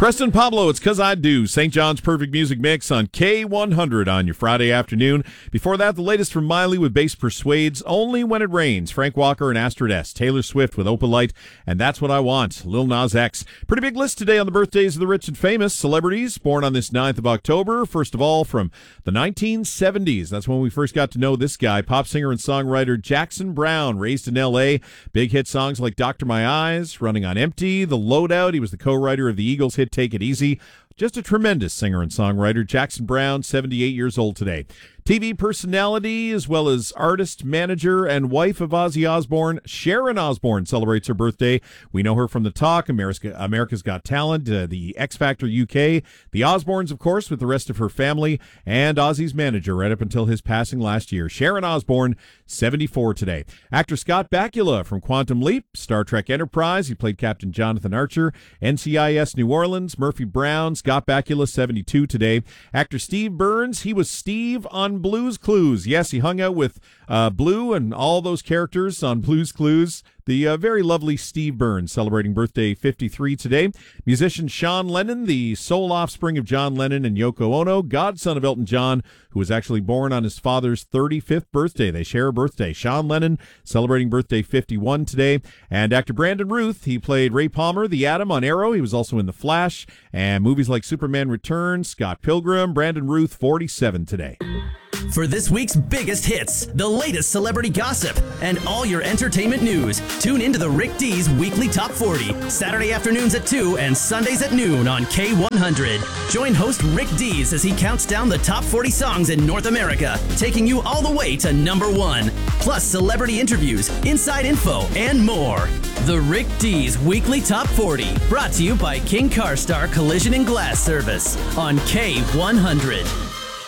Preston Pablo, it's 'Cause I Do. St. John's Perfect Music Mix on K100 on your Friday afternoon. Before that, the latest from Miley with Bass Persuades, Only When It Rains. Frank Walker and Astrid S. Taylor Swift with Opalite, and That's What I Want. Lil Nas X. Pretty big list today on the birthdays of the rich and famous. Celebrities born on this 9th of October. First of all, from the 1970s. That's when we first got to know this guy. Pop singer and songwriter Jackson Browne, raised in L.A. Big hit songs like Doctor My Eyes, Running on Empty, The Loadout. He was the co-writer of the Eagles hit Take It Easy. Just a tremendous singer and songwriter. Jackson Browne, 78 years old today. TV personality, as well as artist, manager, and wife of Ozzy Osbourne, Sharon Osbourne celebrates her birthday. We know her from The Talk, America's Got Talent, the X Factor UK, the Osbournes, of course, with the rest of her family, and Ozzy's manager right up until his passing last year. Sharon Osbourne, 74 today. Actor Scott Bakula from Quantum Leap, Star Trek Enterprise. He played Captain Jonathan Archer. NCIS New Orleans, Murphy Brown. Scott Bakula, 72 today. Actor Steve Burns, he was Steve on Blue's Clues. Yes, he hung out with Blue and all those characters on Blue's Clues. The very lovely Steve Burns celebrating birthday 53 today. Musician Sean Lennon, the sole offspring of John Lennon and Yoko Ono, godson of Elton John, who was actually born on his father's 35th birthday. They share a birthday. Sean Lennon celebrating birthday 51 today. And actor Brandon Routh, he played Ray Palmer, the Atom on Arrow. He was also in The Flash and movies like Superman Returns, Scott Pilgrim. Brandon Routh, 47 today. For this week's biggest hits, the latest celebrity gossip, and all your entertainment news, tune into the Rick D's Weekly Top 40, Saturday afternoons at 2 and Sundays at noon on K100. Join host Rick D's as he counts down the top 40 songs in North America, taking you all the way to number 1. Plus celebrity interviews, inside info, and more. The Rick D's Weekly Top 40, brought to you by King Car Star Collision and Glass Service on K100.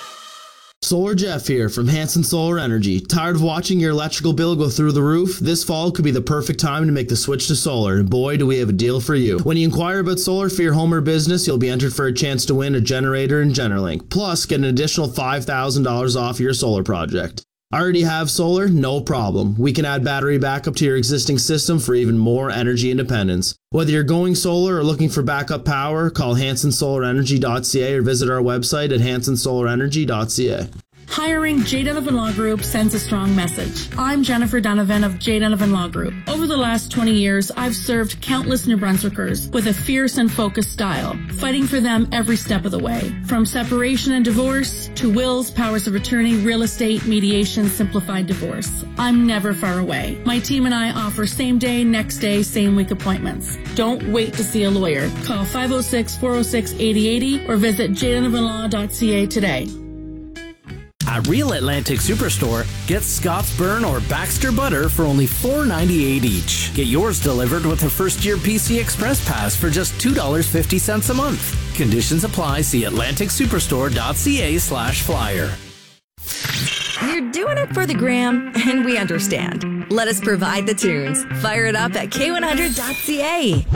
Solar Jeff here from Hanson Solar Energy. Tired of watching your electrical bill go through the roof? This fall could be the perfect time to make the switch to solar, and boy, do we have a deal for you. When you inquire about solar for your home or business, you'll be entered for a chance to win a generator and Generlink. Plus, get an additional $5,000 off your solar project. Already have solar? No problem. We can add battery backup to your existing system for even more energy independence. Whether you're going solar or looking for backup power, call hansonsolarenergy.ca or visit our website at hansonsolarenergy.ca. Hiring J. Donovan Law Group sends a strong message. I'm Jennifer Donovan of J. Donovan Law Group. Over the last 20 years, I've served countless New Brunswickers with a fierce and focused style, fighting for them every step of the way. From separation and divorce to wills, powers of attorney, real estate, mediation, simplified divorce. I'm never far away. My team and I offer same day, next day, same week appointments. Don't wait to see a lawyer. Call 506-406-8080 or visit jdonovanlaw.ca today. At Real Atlantic Superstore, get Scott's Burn or Baxter Butter for only $4.98 each. Get yours delivered with a first-year PC Express Pass for just $2.50 a month. Conditions apply. See atlanticsuperstore.ca/flyer. You're doing it for the gram, and we understand. Let us provide the tunes. Fire it up at K100.ca.